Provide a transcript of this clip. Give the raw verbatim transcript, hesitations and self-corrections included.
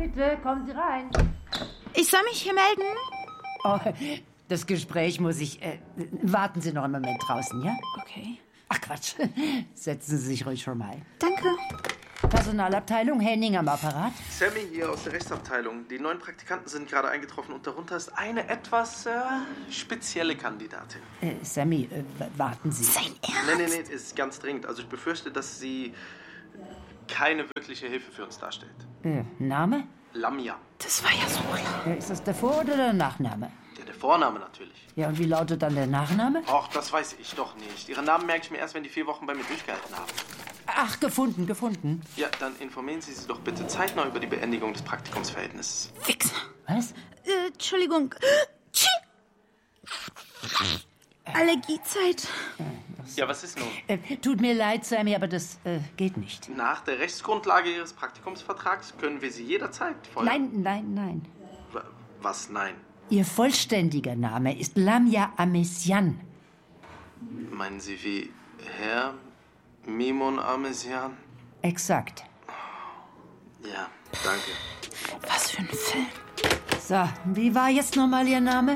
Bitte, kommen Sie rein. Ich soll mich hier melden? Oh, das Gespräch muss ich... Äh, warten Sie noch einen Moment draußen, ja? Okay. Ach, Quatsch. Setzen Sie sich ruhig schon mal. Danke. Personalabteilung, Henning am Apparat. Sammy hier aus der Rechtsabteilung. Die neuen Praktikanten sind gerade eingetroffen und darunter ist eine etwas äh, spezielle Kandidatin. Äh, Sammy, äh, warten Sie. Sein Ernst? Nee, nee, nee, ist ganz dringend. Also ich befürchte, dass sie keine wirkliche Hilfe für uns darstellt. Äh, Name? Lamia. Das war ja so klar. Äh, ist das der Vor- oder der Nachname? Ja, der Vorname natürlich. Ja, und wie lautet dann der Nachname? Och, das weiß ich doch nicht. Ihren Namen merke ich mir erst, wenn die vier Wochen bei mir durchgehalten haben. Ach, gefunden, gefunden. Ja, dann informieren Sie sie doch bitte zeitnah über die Beendigung des Praktikumsverhältnisses. Wichser. Was? Äh, Entschuldigung. Tschi. Allergiezeit. Ja, was ist nun? Äh, tut mir leid, Sammy, aber das äh, geht nicht. Nach der Rechtsgrundlage Ihres Praktikumsvertrags können wir Sie jederzeit feuern. Nein, nein, nein. W- Was nein? Ihr vollständiger Name ist Lamia Amesian. Meinen Sie wie Herr Mimon Amesian? Exakt. Ja, danke. Was für ein Film. So, wie war jetzt nochmal Ihr Name?